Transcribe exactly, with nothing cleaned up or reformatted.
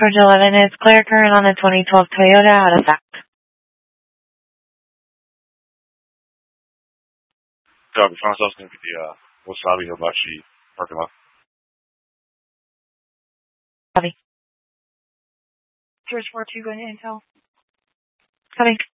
George eleven is clear current on the twenty twelve Toyota out of fact. Copy. Final stop's going to be the uh, Wasabi Hibachi parking lot. Copy. George four two going to Intel. Copy.